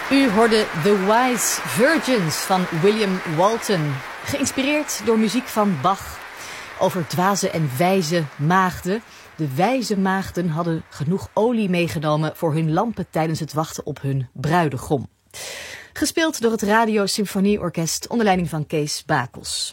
U hoorde The Wise Virgins van William Walton, geïnspireerd door muziek van Bach over dwaze en wijze maagden. De wijze maagden hadden genoeg olie meegenomen voor hun lampen tijdens het wachten op hun bruidegom. Gespeeld door het Radio Symfonieorkest onder leiding van Kees Bakels.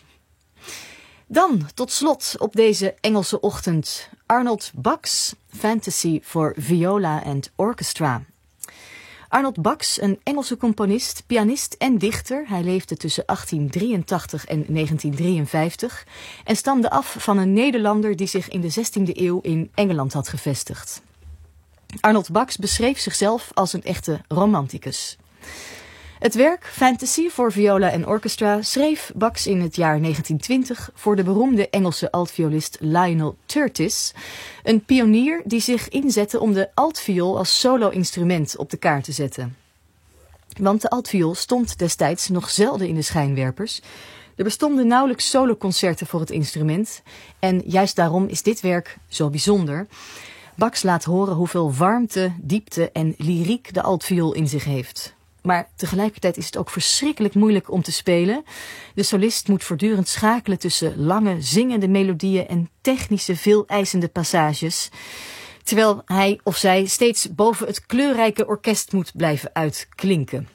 Dan, tot slot, op deze Engelse ochtend, Arnold Bax, Fantasy for Viola and Orchestra. Arnold Bax, een Engelse componist, pianist en dichter. Hij leefde tussen 1883 en 1953 en stamde af van een Nederlander die zich in de 16e eeuw in Engeland had gevestigd. Arnold Bax beschreef zichzelf als een echte romanticus. Het werk Fantasy for Viola and Orchestra schreef Bax in het jaar 1920 voor de beroemde Engelse altviolist Lionel Curtis, een pionier die zich inzette om de altviool als solo-instrument op de kaart te zetten. Want de altviool stond destijds nog zelden in de schijnwerpers. Er bestonden nauwelijks soloconcerten voor het instrument en juist daarom is dit werk zo bijzonder. Bax laat horen hoeveel warmte, diepte en lyriek de altviool in zich heeft. Maar tegelijkertijd is het ook verschrikkelijk moeilijk om te spelen. De solist moet voortdurend schakelen tussen lange, zingende melodieën en technische, veeleisende passages, terwijl hij of zij steeds boven het kleurrijke orkest moet blijven uitklinken.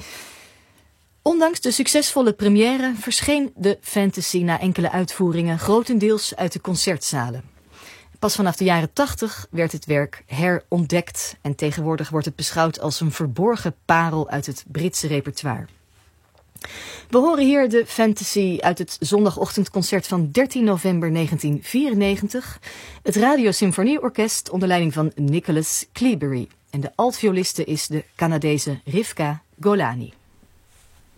Ondanks de succesvolle première verscheen de Fantasy na enkele uitvoeringen grotendeels uit de concertzalen. Pas vanaf de jaren 80 werd het werk herontdekt en tegenwoordig wordt het beschouwd als een verborgen parel uit het Britse repertoire. We horen hier de Fantasy uit het zondagochtendconcert van 13 november 1994. Het Radio Symfonieorkest onder leiding van Nicholas Cleabury. En de altvioliste is de Canadese Rivka Golani.